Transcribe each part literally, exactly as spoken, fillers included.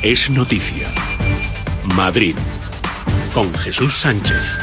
es noticia. Madrid, con Jesús Sánchez.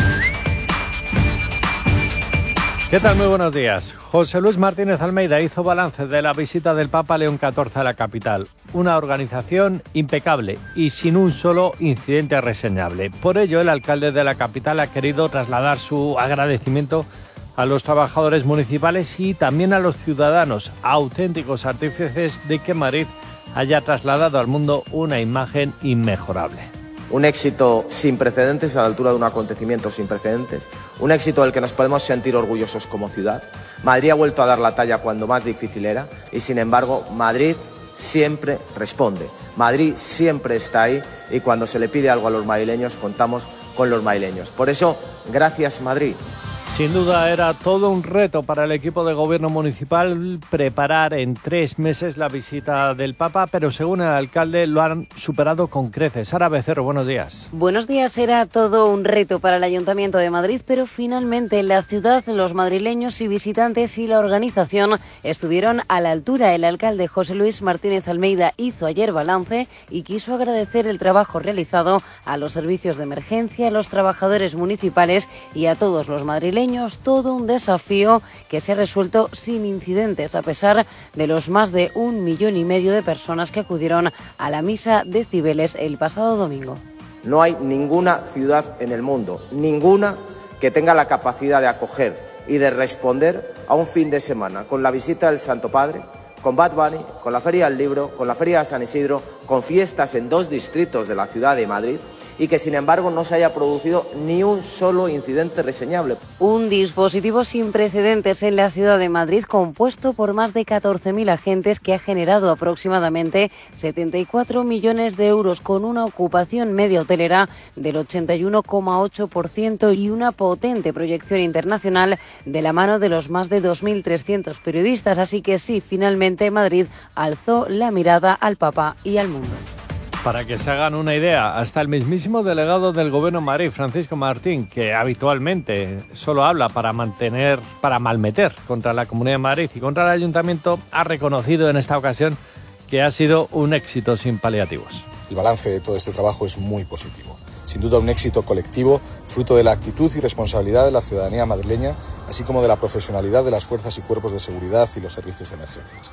¿Qué tal? Muy buenos días. José Luis Martínez Almeida hizo balance de la visita del Papa León catorce a la capital. Una organización impecable y sin un solo incidente reseñable. Por ello, el alcalde de la capital ha querido trasladar su agradecimiento a los trabajadores municipales y también a los ciudadanos, auténticos artífices de que Madrid haya trasladado al mundo una imagen inmejorable. Un éxito sin precedentes, a la altura de un acontecimiento sin precedentes. Un éxito del que nos podemos sentir orgullosos como ciudad. Madrid ha vuelto a dar la talla cuando más difícil era y, sin embargo, Madrid siempre responde. Madrid siempre está ahí y cuando se le pide algo a los madrileños, contamos con los madrileños. Por eso, gracias Madrid. Sin duda era todo un reto para el equipo de gobierno municipal preparar en tres meses la visita del Papa, pero según el alcalde lo han superado con creces. Sara Becerro, buenos días. Buenos días, era todo un reto para el Ayuntamiento de Madrid, pero finalmente la ciudad, los madrileños y visitantes y la organización estuvieron a la altura. El alcalde José Luis Martínez Almeida hizo ayer balance y quiso agradecer el trabajo realizado a los servicios de emergencia, a los trabajadores municipales y a todos los madrileños. Todo un desafío que se ha resuelto sin incidentes, a pesar de los más de un millón y medio de personas que acudieron a la misa de Cibeles el pasado domingo. No hay ninguna ciudad en el mundo, ninguna, que tenga la capacidad de acoger y de responder a un fin de semana con la visita del Santo Padre, con Bad Bunny, con la Feria del Libro, con la Feria de San Isidro, con fiestas en dos distritos de la ciudad de Madrid, y que sin embargo no se haya producido ni un solo incidente reseñable. Un dispositivo sin precedentes en la ciudad de Madrid, compuesto por más de catorce mil agentes, que ha generado aproximadamente setenta y cuatro millones de euros, con una ocupación media hotelera del ochenta y uno coma ocho por ciento y una potente proyección internacional de la mano de los más de dos mil trescientos periodistas. Así que sí, finalmente Madrid alzó la mirada al Papa y al mundo. Para que se hagan una idea, hasta el mismísimo delegado del Gobierno de Madrid, Francisco Martín, que habitualmente solo habla para mantener, para malmeter contra la Comunidad de Madrid y contra el Ayuntamiento, ha reconocido en esta ocasión que ha sido un éxito sin paliativos. El balance de todo este trabajo es muy positivo. Sin duda un éxito colectivo, fruto de la actitud y responsabilidad de la ciudadanía madrileña, así como de la profesionalidad de las fuerzas y cuerpos de seguridad y los servicios de emergencias.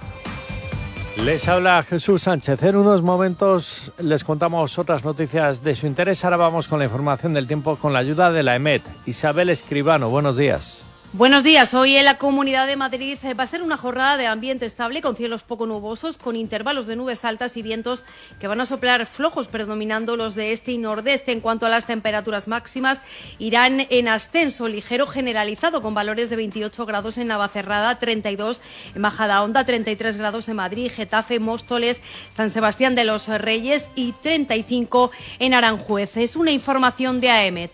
Les habla Jesús Sánchez. En unos momentos les contamos otras noticias de su interés. Ahora vamos con la información del tiempo con la ayuda de la EMET. Isabel Escribano, buenos días. Buenos días. Hoy en la Comunidad de Madrid va a ser una jornada de ambiente estable con cielos poco nubosos, con intervalos de nubes altas y vientos que van a soplar flojos, predominando los de este y nordeste. En cuanto a las temperaturas máximas, irán en ascenso ligero generalizado, con valores de veintiocho grados en Navacerrada, treinta y dos en Majadahonda, treinta y tres grados en Madrid, Getafe, Móstoles, San Sebastián de los Reyes y treinta y cinco en Aranjuez. Es una información de AEMET.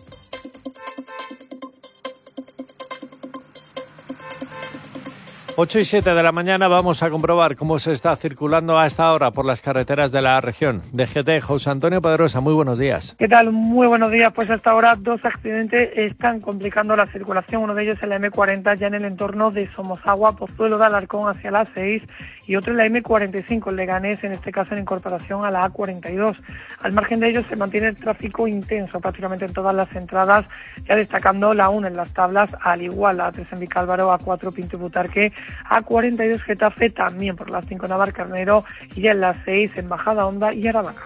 ocho y siete de la mañana vamos a comprobar cómo se está circulando a esta hora por las carreteras de la región. D G T, José Antonio Pedrosa, muy buenos días. ¿Qué tal? Muy buenos días. Pues hasta ahora dos accidentes están complicando la circulación. Uno de ellos en la eme cuarenta, ya en el entorno de Somosagua, Pozuelo de Alarcón hacia la seis, y otro en la eme cuarenta y cinco, en Leganés, en este caso en incorporación a la a cuarenta y dos. Al margen de ellos se mantiene el tráfico intenso prácticamente en todas las entradas, ya destacando la uno en Las Tablas, al igual la a tres en Vicálvaro, a cuatro Pinto y Butarque, a cuarenta y dos Getafe, también por las cinco Navalcarnero, y ya en las seis en Majadahonda y Aravaca.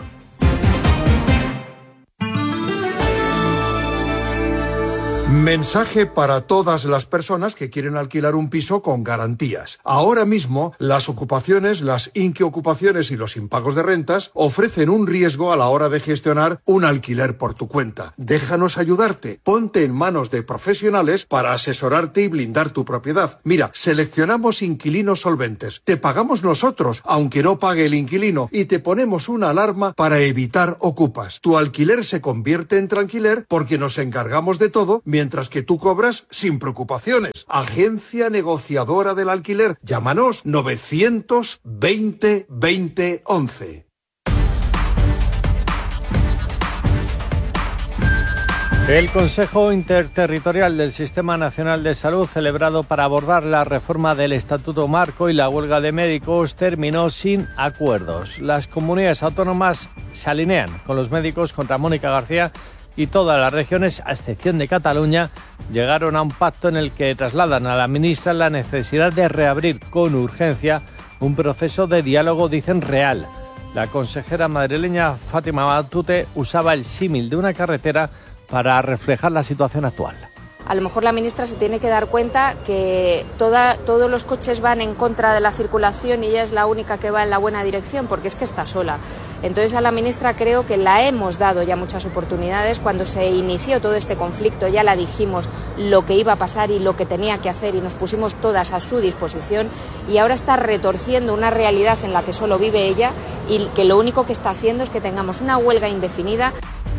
Mensaje para todas las personas que quieren alquilar un piso con garantías. Ahora mismo, las ocupaciones, las inquiocupaciones y los impagos de rentas ofrecen un riesgo a la hora de gestionar un alquiler por tu cuenta. Déjanos ayudarte. Ponte en manos de profesionales para asesorarte y blindar tu propiedad. Mira, seleccionamos inquilinos solventes. Te pagamos nosotros, aunque no pague el inquilino, y te ponemos una alarma para evitar ocupas. Tu alquiler se convierte en tranquiler porque nos encargamos de todo, mientras que tú cobras sin preocupaciones. Agencia Negociadora del Alquiler. Llámanos novecientos veinte veinte once. El Consejo Interterritorial del Sistema Nacional de Salud, celebrado para abordar la reforma del Estatuto Marco y la huelga de médicos, terminó sin acuerdos. Las comunidades autónomas se alinean con los médicos contra Mónica García y todas las regiones, a excepción de Cataluña, llegaron a un pacto en el que trasladan a la ministra la necesidad de reabrir con urgencia un proceso de diálogo, dicen, real. La consejera madrileña Fátima Matute usaba el símil de una carretera para reflejar la situación actual. A lo mejor la ministra se tiene que dar cuenta que toda, todos los coches van en contra de la circulación y ella es la única que va en la buena dirección, porque es que está sola. Entonces a la ministra creo que la hemos dado ya muchas oportunidades. Cuando se inició todo este conflicto ya la dijimos lo que iba a pasar y lo que tenía que hacer y nos pusimos todas a su disposición, y ahora está retorciendo una realidad en la que solo vive ella y que lo único que está haciendo es que tengamos una huelga indefinida.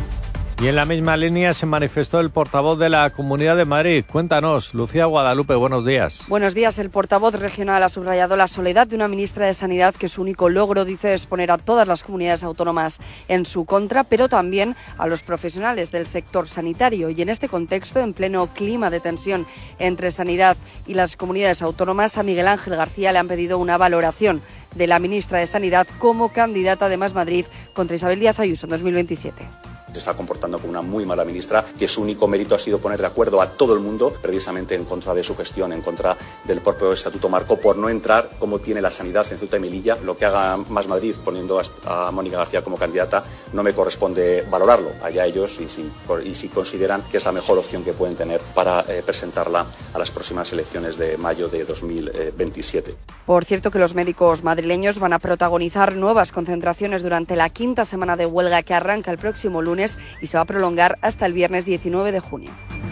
Y en la misma línea se manifestó el portavoz de la Comunidad de Madrid. Cuéntanos, Lucía Guadalupe, buenos días. Buenos días. El portavoz regional ha subrayado la soledad de una ministra de Sanidad que su único logro, dice, es poner a todas las comunidades autónomas en su contra, pero también a los profesionales del sector sanitario. Y en este contexto, en pleno clima de tensión entre Sanidad y las comunidades autónomas, a Miguel Ángel García le han pedido una valoración de la ministra de Sanidad como candidata de Más Madrid contra Isabel Díaz Ayuso en dos mil veintisiete. Se está comportando como una muy mala ministra, que su único mérito ha sido poner de acuerdo a todo el mundo, precisamente en contra de su gestión, en contra del propio Estatuto Marco, por no entrar como tiene la sanidad en Ceuta y Melilla. Lo que haga Más Madrid poniendo a Mónica García como candidata no me corresponde valorarlo. Allá ellos, y si, y si consideran que es la mejor opción que pueden tener para eh, presentarla a las próximas elecciones de mayo de dos mil veintisiete. Por cierto, que los médicos madrileños van a protagonizar nuevas concentraciones durante la quinta semana de huelga que arranca el próximo lunes y se va a prolongar hasta el viernes diecinueve de junio.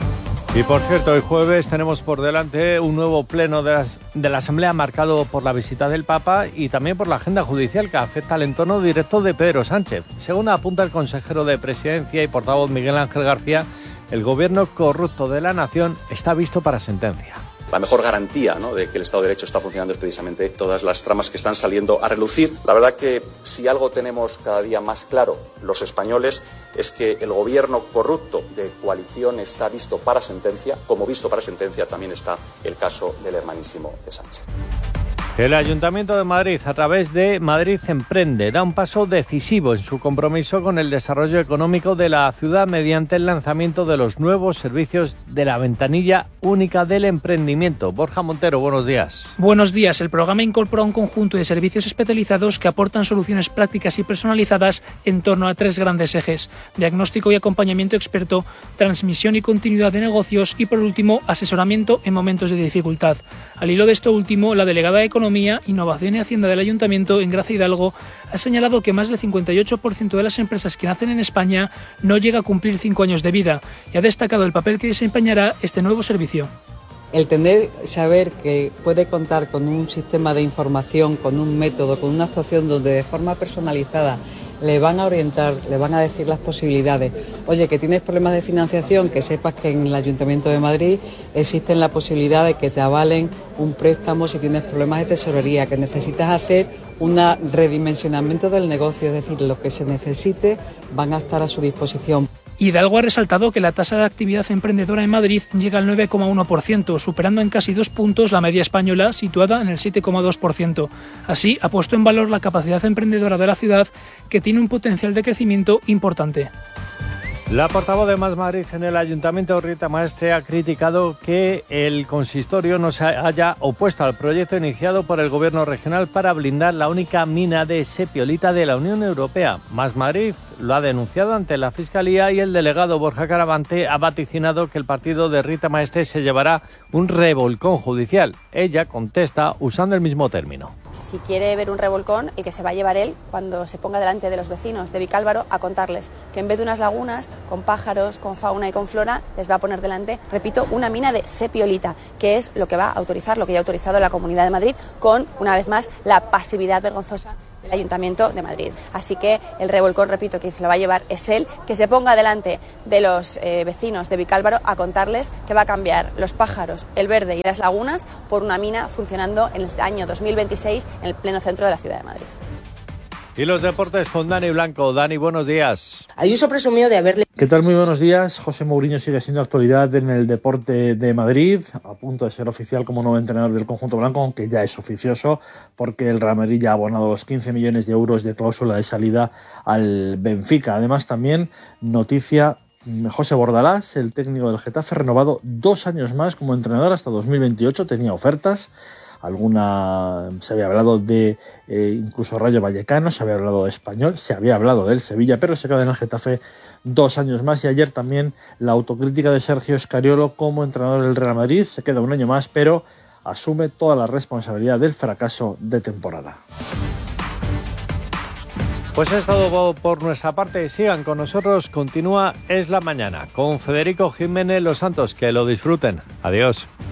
Y por cierto, hoy jueves tenemos por delante un nuevo pleno de, las, de la Asamblea marcado por la visita del Papa y también por la agenda judicial que afecta al entorno directo de Pedro Sánchez. Según apunta el consejero de Presidencia y portavoz Miguel Ángel García, el gobierno corrupto de la nación está visto para sentencia. La mejor garantía, ¿no?, de que el Estado de Derecho está funcionando es precisamente todas las tramas que están saliendo a relucir. La verdad que si algo tenemos cada día más claro los españoles es que el gobierno corrupto de coalición está visto para sentencia, como visto para sentencia también está el caso del hermanísimo de Sánchez. El Ayuntamiento de Madrid, a través de Madrid Emprende, da un paso decisivo en su compromiso con el desarrollo económico de la ciudad mediante el lanzamiento de los nuevos servicios de la ventanilla única del emprendimiento. Borja Montero, buenos días. Buenos días. El programa incorpora un conjunto de servicios especializados que aportan soluciones prácticas y personalizadas en torno a tres grandes ejes: diagnóstico y acompañamiento experto, transmisión y continuidad de negocios y, por último, asesoramiento en momentos de dificultad. Al hilo de esto último, la delegada de Economía, Innovación y Hacienda del Ayuntamiento, en Gracia Hidalgo, ha señalado que más del cincuenta y ocho por ciento de las empresas que nacen en España no llega a cumplir cinco años de vida y ha destacado el papel que desempeñará este nuevo servicio. El tener, saber que puede contar con un sistema de información, con un método, con una actuación donde de forma personalizada le van a orientar, le van a decir las posibilidades. Oye, que tienes problemas de financiación, que sepas que en el Ayuntamiento de Madrid existe la posibilidad de que te avalen un préstamo si tienes problemas de tesorería, que necesitas hacer un redimensionamiento del negocio, es decir, lo que se necesite van a estar a su disposición. Hidalgo ha resaltado que la tasa de actividad emprendedora en Madrid llega al nueve coma uno por ciento, superando en casi dos puntos la media española, situada en el siete coma dos por ciento. Así, ha puesto en valor la capacidad emprendedora de la ciudad, que tiene un potencial de crecimiento importante. La portavoz de Más Madrid en el Ayuntamiento, Rita Maestre, ha criticado que el consistorio no se haya opuesto al proyecto iniciado por el Gobierno regional para blindar la única mina de sepiolita de la Unión Europea. Más Madrid lo ha denunciado ante la Fiscalía y el delegado Borja Caravante ha vaticinado que el partido de Rita Maestre se llevará un revolcón judicial. Ella contesta usando el mismo término. Si quiere ver un revolcón, el que se va a llevar él cuando se ponga delante de los vecinos de Vicálvaro a contarles que en vez de unas lagunas con pájaros, con fauna y con flora, les va a poner delante, repito, una mina de sepiolita, que es lo que va a autorizar, lo que ya ha autorizado la Comunidad de Madrid con, una vez más, la pasividad vergonzosa del Ayuntamiento de Madrid. Así que el revolcón, repito, que se lo va a llevar es él, que se ponga delante de los eh, vecinos de Vicálvaro a contarles que va a cambiar los pájaros, el verde y las lagunas por una mina funcionando en el año dos mil veintiséis en el pleno centro de la ciudad de Madrid. Y los deportes con Dani Blanco. Dani, buenos días. Ayuso presumió de haberle... ¿Qué tal? Muy buenos días. José Mourinho sigue siendo actualidad en el deporte de Madrid, a punto de ser oficial como nuevo entrenador del conjunto blanco, aunque ya es oficioso, porque el Real Madrid ya ha abonado los quince millones de euros de cláusula de salida al Benfica. Además, también noticia... José Bordalás, el técnico del Getafe, renovado dos años más como entrenador hasta dos mil veintiocho. Tenía ofertas. Alguna se había hablado de eh, incluso Rayo Vallecano, se había hablado de Español, se había hablado del Sevilla, pero se queda en el Getafe dos años más. Y ayer también la autocrítica de Sergio Scariolo como entrenador del Real Madrid. Se queda un año más, pero asume toda la responsabilidad del fracaso de temporada. Pues es todo por nuestra parte. Sigan con nosotros. Continúa Es la Mañana con Federico Jiménez Los Santos. Que lo disfruten. Adiós.